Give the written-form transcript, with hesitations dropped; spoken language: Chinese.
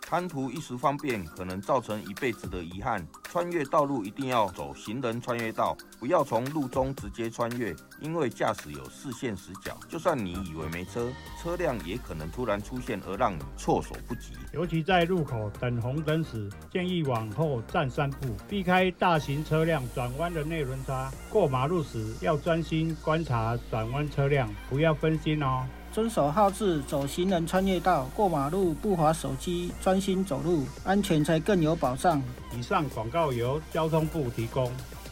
贪图一时方便，可能造成一辈子的遗憾。穿越道路一定要走行人穿越道，不要从路中直接穿越，因为驾驶有视线死角，就算你以为没车，车辆也可能突然出现而让你措手不及。 尤其在路口等红灯时，建议往后站3步，避开大型车辆转弯的内轮差。过马路时要专心观察转弯车辆，不要分心哦。 遵守号志，走行人穿越道，过马路不滑手机，专心走路，安全才更有保障。 以上广告由交通部提供。